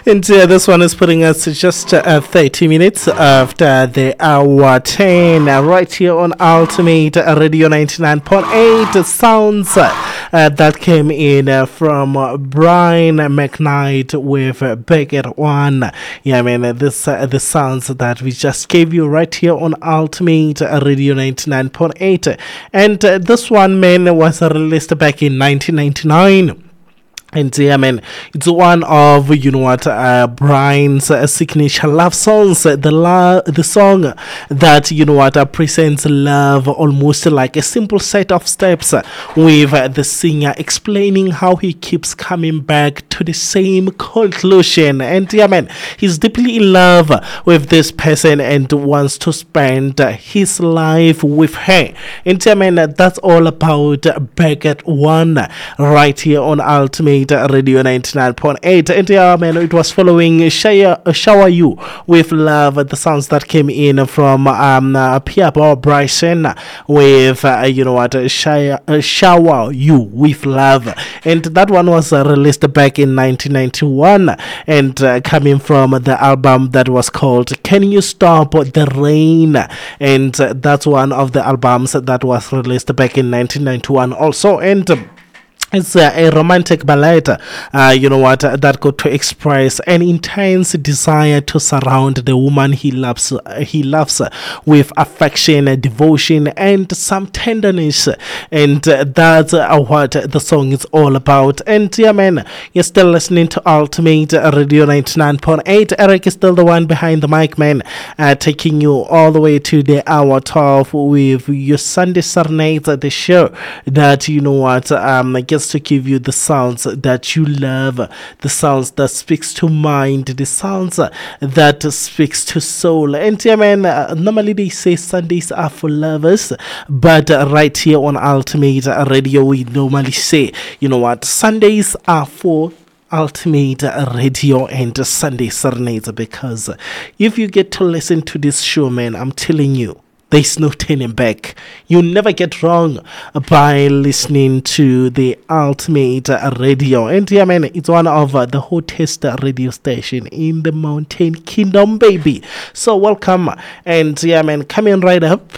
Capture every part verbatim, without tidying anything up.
And uh, this one is putting us to just uh, thirty minutes after the hour ten, uh, right here on Ultimate Radio ninety-nine point eight. Sounds uh, that came in uh, from uh, Brian McKnight with uh, Back at One. Yeah, I mean, uh, this uh, the sounds that we just gave you right here on Ultimate Radio ninety-nine point eight. And uh, this one, man, was released back in nineteen ninety-nine. And yeah, man, it's one of, you know what, uh, Brian's uh, signature love songs. Uh, the la- the song that, you know what, uh, presents love almost like a simple set of steps, uh, with uh, the singer explaining how he keeps coming back to the same conclusion. And yeah, man, he's deeply in love with this person and wants to spend uh, his life with her. And yeah, man, that's all about uh, Back at One right here on Ultimate Radio ninety-nine point eight. And yeah, man, it was following Shower, Shower You with Love, the sounds that came in from um, uh, Pierre Bryson with, uh, you know what, Shower, uh, Shower You with Love. And that one was uh, released back in nineteen ninety-one and uh, coming from the album that was called Can You Stop the Rain? And uh, that's one of the albums that was released back in nineteen ninety-one also. And uh, it's uh, a romantic ballad, uh, you know what, uh, that got to express an intense desire to surround the woman he loves, uh, he loves uh, with affection, uh, devotion, and some tenderness. And uh, that's uh, what the song is all about. And yeah, man, you're still listening to Ultimate Radio ninety-nine point eight. Eric is still the one behind the mic, man, uh, taking you all the way to the hour twelve with your Sunday Serenade, the show that, you know what, um, gets to give you the sounds that you love, the sounds that speaks to mind, the sounds that speaks to soul. And yeah, man, uh, normally they say Sundays are for lovers, but uh, right here on Ultimate Radio we normally say, you know what, Sundays are for Ultimate Radio and Sunday Serenades, because if you get to listen to this show, man, I'm telling you, there's no turning back. You never get wrong by listening to the Ultimate Radio. And yeah, man, it's one of uh, the hottest radio station in the Mountain Kingdom, baby. So welcome. And yeah, man, coming right up.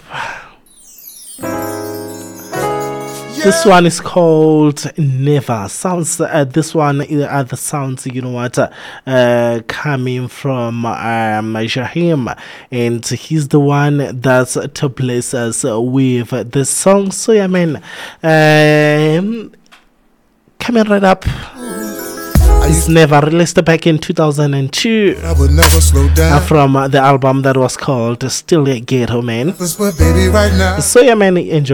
This one is called Never. Sounds, uh, this one are the sounds, you know what, uh, uh, coming from um, Jaheim. And he's the one that's to bless us with the song. So, yeah, man, um, coming right up. It's Never, released back in two thousand two. I would never slow down. Uh, from uh, the album that was called Still a Ghetto Man. So, yeah, man, enjoy.